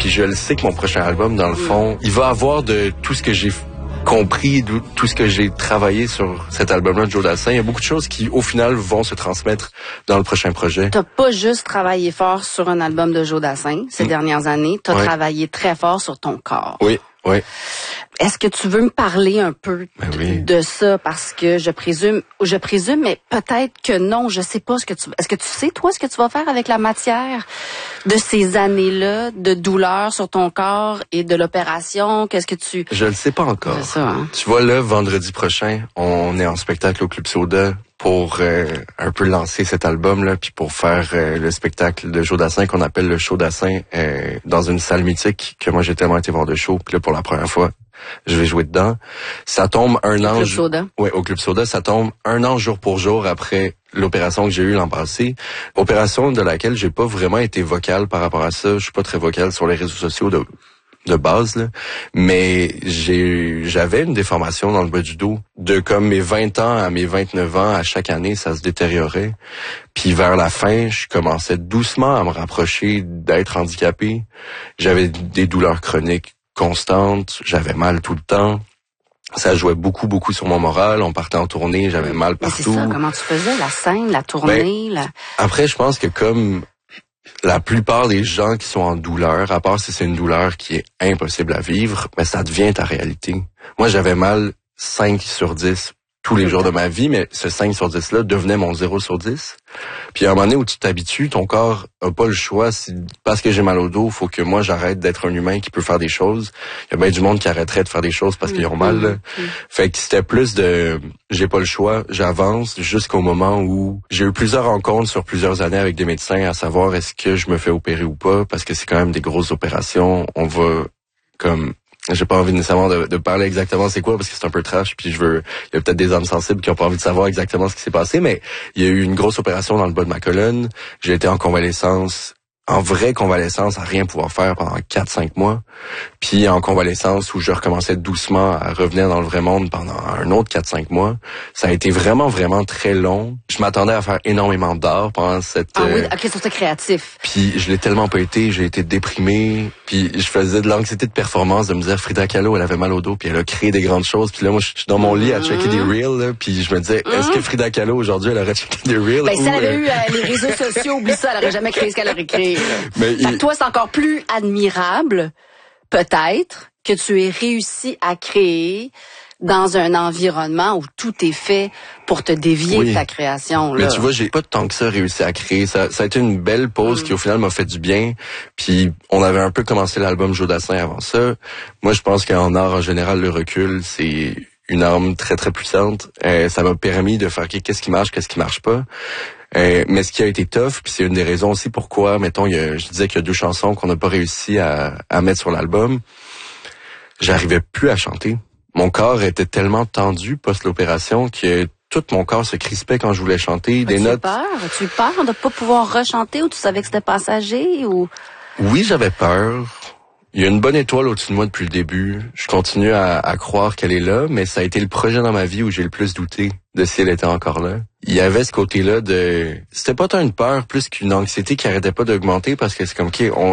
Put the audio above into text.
Puis je le sais que mon prochain album, dans le fond, il va avoir de tout ce que j'ai compris, tout ce que j'ai travaillé sur cet album-là de Joe Dassin. Il y a beaucoup de choses qui, au final, vont se transmettre dans le prochain projet. T'as pas juste travaillé fort sur un album de Joe Dassin ces dernières années. T'as travaillé très fort sur ton corps. Oui. Est-ce que tu veux me parler un peu de ça? Parce que je présume, mais peut-être que non, je sais pas est-ce que tu sais, toi, ce que tu vas faire avec la matière de ces années-là de douleur sur ton corps et de l'opération? Je le sais pas encore. C'est ça, hein? Tu vois, là, vendredi prochain, on est en spectacle au Club Soda pour un peu lancer cet album-là, puis pour faire le spectacle de Joe Dassin qu'on appelle le Show Dassin dans une salle mythique que moi j'ai tellement été voir de show. Puis là, pour la première fois, je vais jouer dedans. Ça tombe un an... Au Club Soda? Oui, au Club Soda. Ça tombe un an jour pour jour après l'opération que j'ai eue l'an passé. Opération de laquelle j'ai pas vraiment été vocal par rapport à ça. Je suis pas très vocal sur les réseaux sociaux de base, là. Mais j'avais une déformation dans le bas du dos. De comme mes 20 ans à mes 29 ans, à chaque année, ça se détériorait. Puis vers la fin, je commençais doucement à me rapprocher d'être handicapé. J'avais des douleurs chroniques constantes, j'avais mal tout le temps. Ça jouait beaucoup sur mon moral. On partait en tournée, j'avais mal partout. Mais c'est ça, comment tu faisais, la scène, la tournée? Après, je pense que comme la plupart des gens qui sont en douleur, à part si c'est une douleur qui est impossible à vivre, mais ça devient ta réalité. Moi, j'avais mal 5 sur 10 tous les jours de ma vie, mais ce 5 sur 10-là devenait mon 0 sur 10. Puis à un moment donné où tu t'habitues, ton corps a pas le choix. Parce que j'ai mal au dos, faut que moi j'arrête d'être un humain qui peut faire des choses. Il y a bien du monde qui arrêterait de faire des choses parce qu'ils ont mal. Là. Fait que c'était plus de j'ai pas le choix, j'avance jusqu'au moment où j'ai eu plusieurs rencontres sur plusieurs années avec des médecins à savoir est-ce que je me fais opérer ou pas, parce que c'est quand même des grosses opérations. On va comme... J'ai pas envie nécessairement de parler exactement c'est quoi parce que c'est un peu trash, puis il y a peut-être des âmes sensibles qui ont pas envie de savoir exactement ce qui s'est passé, mais il y a eu une grosse opération dans le bas de ma colonne. J'ai été en convalescence, en vraie convalescence, à rien pouvoir faire pendant 4-5 mois. Puis en convalescence où je recommençais doucement à revenir dans le vrai monde pendant un autre 4-5 mois. Ça a été vraiment très long. Je m'attendais à faire énormément d'art pendant cette... Ah oui, ok, c'est créatif. Puis je l'ai tellement pas été, j'ai été déprimé. Puis je faisais de l'anxiété de performance, de me dire Frida Kahlo, elle avait mal au dos, puis elle a créé des grandes choses. Puis là, moi, je suis dans mon lit à checker des reels, là, puis je me disais, est-ce que Frida Kahlo, aujourd'hui, elle aurait checké des reels? Ben, si elle avait eu les réseaux sociaux, oublie ça, elle aurait jamais créé ce qu'elle aurait créé. Mais toi, c'est encore plus admirable, peut-être, que tu aies réussi à créer dans un environnement où tout est fait pour te dévier de ta création. Là. Mais tu vois, j'ai pas tant que ça réussi à créer. Ça a été une belle pause qui, au final, m'a fait du bien. Puis, on avait un peu commencé l'album Joe Dassin avant ça. Moi, je pense qu'en art, en général, le recul, c'est une arme très puissante. Ça m'a permis de faire qu'est-ce qui marche pas. Mais ce qui a été tough, puis c'est une des raisons aussi pourquoi, mettons, je disais qu'il y a 2 chansons qu'on n'a pas réussi à mettre sur l'album. J'arrivais plus à chanter. Mon corps était tellement tendu post-l'opération que tout mon corps se crispait quand je voulais chanter. Des notes. As-tu eu peur de pas pouvoir rechanter ou tu savais que c'était passager ou? Oui, j'avais peur. Il y a une bonne étoile au-dessus de moi depuis le début. Je continue à croire qu'elle est là, mais ça a été le projet dans ma vie où j'ai le plus douté de si elle était encore là. Il y avait ce côté-là c'était pas tant une peur plus qu'une anxiété qui arrêtait pas d'augmenter parce que c'est comme, OK,